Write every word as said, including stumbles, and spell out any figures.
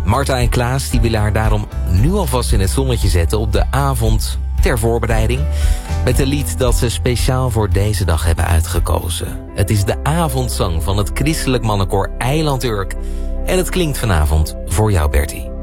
Marta en Klaas die willen haar daarom nu alvast in het zonnetje zetten op de avond ter voorbereiding. Met een lied dat ze speciaal voor deze dag hebben uitgekozen. Het is de avondzang van het christelijk mannenkoor Eiland Urk. En het klinkt vanavond voor jou, Bertie.